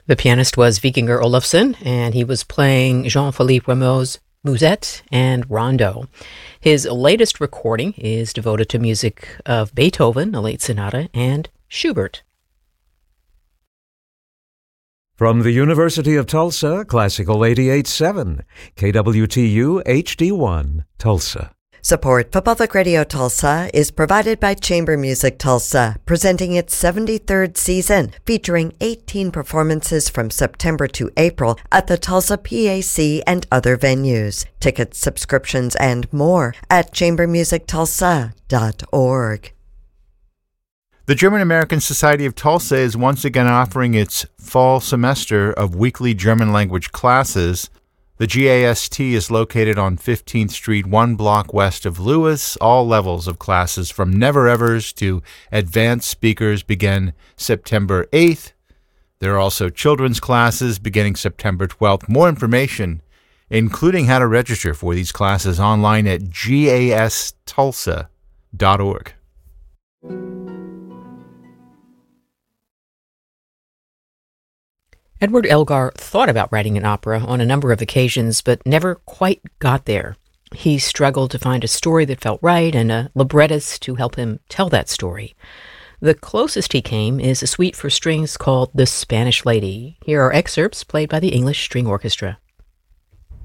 The pianist was Vikingur Olafsson, and he was playing Jean-Philippe Rameau's Musette and Rondo. His latest recording is devoted to music of Beethoven, a late sonata, and Schubert. From the University of Tulsa, Classical 88.7, KWTU HD1, Tulsa. Support for Public Radio Tulsa is provided by Chamber Music Tulsa, presenting its 73rd season, featuring 18 performances from September to April at the Tulsa PAC and other venues. Tickets, subscriptions, and more at chambermusictulsa.org. The German American Society of Tulsa is once again offering its fall semester of weekly German language classes. The GAST is located on 15th Street, one block west of Lewis. All levels of classes from never-evers to advanced speakers begin September 8th. There are also children's classes beginning September 12th. More information, including how to register for these classes, online at gastulsa.org. Edward Elgar thought about writing an opera on a number of occasions, but never quite got there. He struggled to find a story that felt right and a librettist to help him tell that story. The closest he came is a suite for strings called The Spanish Lady. Here are excerpts played by the English String Orchestra.